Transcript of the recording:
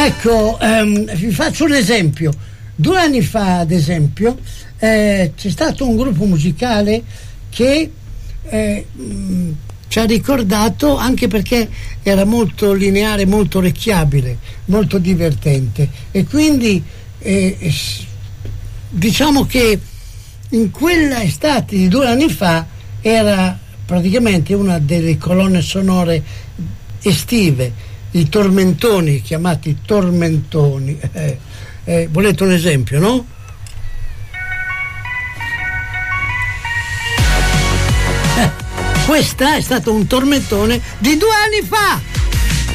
Ecco, vi faccio un esempio. 2 anni fa, ad esempio, c'è stato un gruppo musicale che ci ha ricordato, anche perché era molto lineare, molto orecchiabile, molto divertente, e quindi diciamo che in quella estate di 2 anni fa era praticamente una delle colonne sonore estive, i tormentoni, chiamati tormentoni. Volete un esempio, no? Questa è stato un tormentone di 2 anni fa.